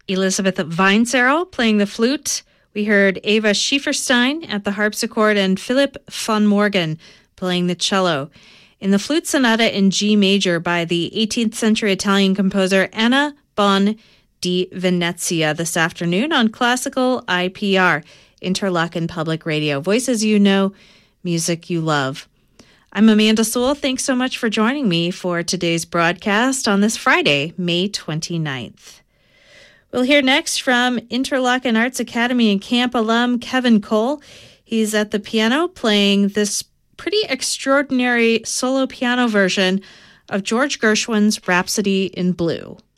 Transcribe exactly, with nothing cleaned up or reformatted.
Elizabeth Weinzierl playing the flute. We heard Eva Schieferstein at the harpsichord and Philip von Morgan playing the cello. In the flute sonata in G major by the eighteenth century Italian composer Anna Bon di Venezia this afternoon on Classical I P R, Interlaken Public Radio. Voices you know, music you love. I'm Amanda Sewell. Thanks so much for joining me for today's broadcast on this Friday, May twenty-ninth. We'll hear next from Interlaken Arts Academy and Camp alum Kevin Cole. He's at the piano playing this pretty extraordinary solo piano version of George Gershwin's Rhapsody in Blue.